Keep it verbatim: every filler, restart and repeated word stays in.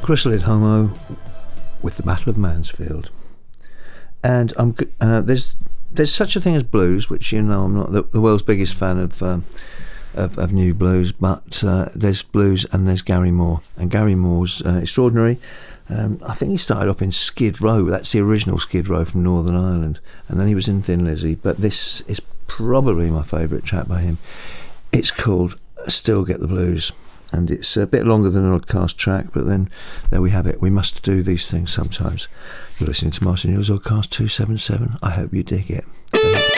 Chrysalid Homo with the Battle of Mansfield. And I'm uh, there's there's such a thing as blues, which you know I'm not the, the world's biggest fan of um, of, of new blues, but uh, there's blues and there's Gary Moore, and Gary Moore's uh, extraordinary. Um, I think he started off in Skid Row. That's the original Skid Row from Northern Ireland, and then he was in Thin Lizzy. But this is probably my favourite track by him. It's called Still Get the Blues. And it's a bit longer than an Oddcast track, but then there we have it. We must do these things sometimes. You're listening to Martin Neal's Oddcast two seventy-seven. I hope you dig it.